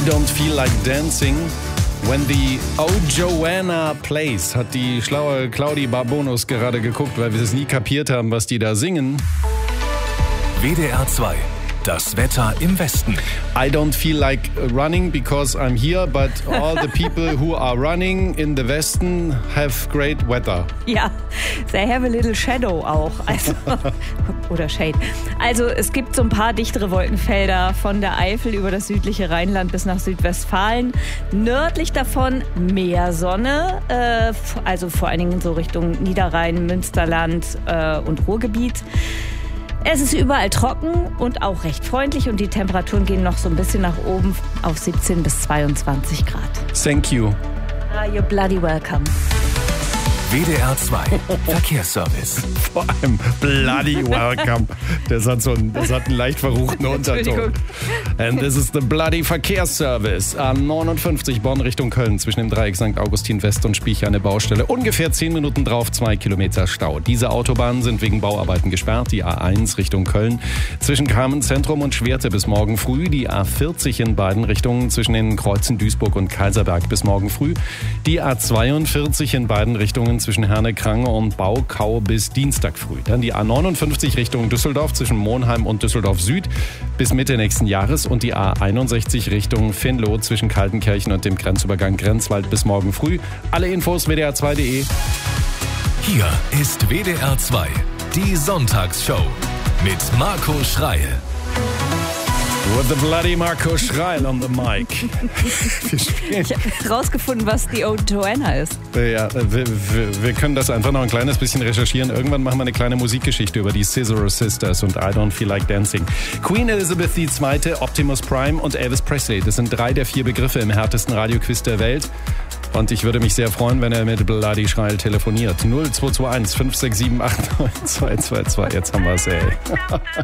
I don't feel like dancing when the old Joanna plays, hat die schlaue Claudi Barbonus gerade geguckt, weil wir es nie kapiert haben, was die da singen. WDR 2. Das Wetter im Westen. I don't feel like running because I'm here, but all the people who are running in the Westen have great weather. Ja, they have a little shadow auch. Also, oder Shade. Also es gibt so ein paar dichtere Wolkenfelder von der Eifel über das südliche Rheinland bis nach Südwestfalen. Nördlich davon mehr Sonne, also vor allen Dingen so Richtung Niederrhein, Münsterland und Ruhrgebiet. Es ist überall trocken und auch recht freundlich und die Temperaturen gehen noch so ein bisschen nach oben auf 17 bis 22 Grad. Thank you. You're bloody welcome. WDR 2. Verkehrsservice. Vor allem bloody welcome. Das hat einen leicht verruchten Unterton. And this is the bloody Verkehrsservice. A59 Bonn Richtung Köln zwischen dem Dreieck St. Augustin West und Spiech eine Baustelle. Ungefähr 10 Minuten drauf, 2 Kilometer Stau. Diese Autobahnen sind wegen Bauarbeiten gesperrt. Die A1 Richtung Köln zwischen Kamenz-Zentrum und Schwerte bis morgen früh. Die A40 in beiden Richtungen zwischen den Kreuzen Duisburg und Kaiserberg bis morgen früh. Die A42 in beiden Richtungen zwischen Herne-Krange und Baukau bis Dienstag früh. Dann die A59 Richtung Düsseldorf zwischen Monheim und Düsseldorf Süd bis Mitte nächsten Jahres und die A61 Richtung Venlo zwischen Kaltenkirchen und dem Grenzübergang Grenzwald bis morgen früh. Alle Infos wdr2.de. Hier ist WDR 2, die Sonntagsshow mit Marco Schreil. With the bloody Marco Schreil on the mic. Ich habe rausgefunden, was die Old Joanna ist. Ja, wir können das einfach noch ein kleines bisschen recherchieren. Irgendwann machen wir eine kleine Musikgeschichte über die Scissor Sisters und I Don't Feel Like Dancing. Queen Elizabeth II., Optimus Prime und Elvis Presley. Das sind 3 der 4 Begriffe im härtesten Radioquiz der Welt. Und ich würde mich sehr freuen, wenn er mit Bloody Schreil telefoniert. 0221 567 89222. Jetzt haben wir es, ey.